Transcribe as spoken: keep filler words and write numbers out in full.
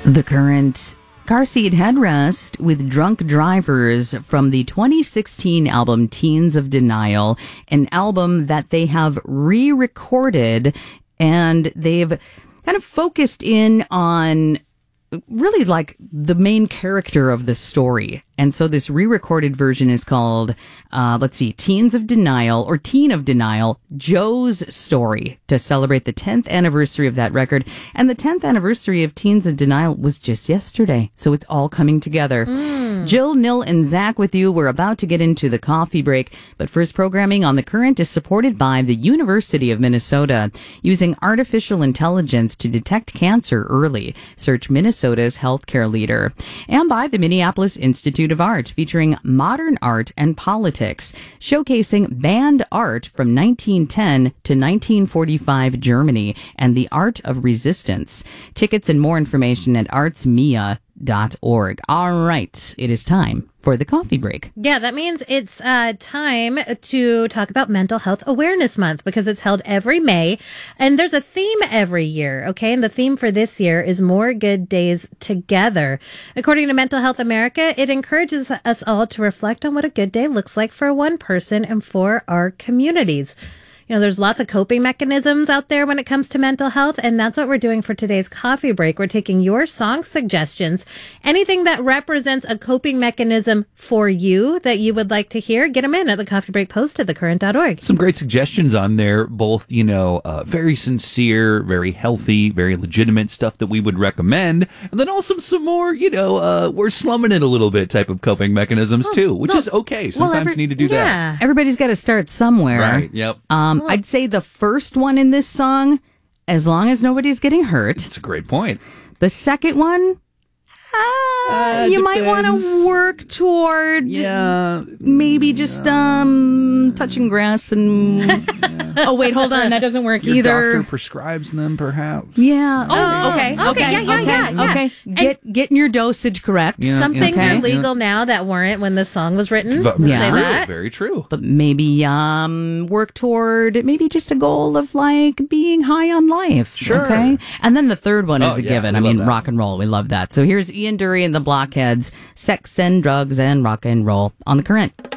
The Current car seat headrest with Drunk Drivers from the twenty sixteen album Teens of Denial, an album that they have re-recorded, and they've kind of focused in on really like the main character of the story. And so this re-recorded version is called, uh, let's see, Teens of Denial or Teen of Denial, Joe's Story, to celebrate the tenth anniversary of that record. And the tenth anniversary of Teens of Denial was just yesterday. So it's all coming together. Mm. Jill, Nil, and Zach with you. We're about to get into the coffee break. But first, programming on The Current is supported by the University of Minnesota, using artificial intelligence to detect cancer early. Search Minnesota's healthcare leader. And by the Minneapolis Institute of Art, featuring modern art and politics, showcasing banned art from nineteen ten to nineteen forty-five Germany and the art of resistance. Tickets and more information at artsmia dot org. All right, it is time for the coffee break. Yeah, that means it's uh, time to talk about Mental Health Awareness Month, because it's held every May, and there's a theme every year, okay? And the theme for this year is More Good Days Together. According to Mental Health America, it encourages us all to reflect on what a good day looks like for one person and for our communities. You know, there's lots of coping mechanisms out there when it comes to mental health, and that's what we're doing for today's coffee break. We're taking your song suggestions, anything that represents a coping mechanism for you that you would like to hear, get them in at the coffee break post at the current dot org. Some great suggestions on there, both, you know, uh, very sincere, very healthy, very legitimate stuff that we would recommend, and then also some more, you know, uh, we're slumming it a little bit type of coping mechanisms too, which well, is okay. Sometimes well, every, you need to do yeah. that. Everybody's got to start somewhere. Right, yep. Um, I'd say the first one in this song, as long as nobody's getting hurt. That's a great point. The second one, uh, Uh, you might want depends. to work toward Yeah. maybe just um touching grass and oh wait, hold on, that doesn't work Your either. doctor prescribes them, perhaps. Yeah. Oh, Oh, okay. okay, Okay. yeah, yeah, okay. yeah, yeah. Okay. And- Get getting your dosage correct. Yeah. Some things okay. are legal now that weren't when the song was written. But We'll very say true, that. very true. But maybe um work toward maybe just a goal of like being high on life. Sure. Okay. And then the third one Oh, is a yeah, given. we I mean, love that. rock and roll. We love that. So here's Ian Dury and the Blockheads, Sex and Drugs and Rock and Roll on The Current.